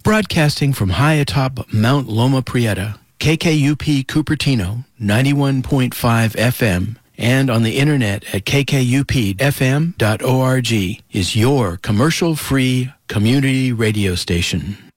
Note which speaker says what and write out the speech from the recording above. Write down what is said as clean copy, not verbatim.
Speaker 1: Broadcasting from high atop Mount Loma Prieta, KKUP Cupertino, 91.5 FM, and on the internet at kkupfm.org is your commercial-free community radio station.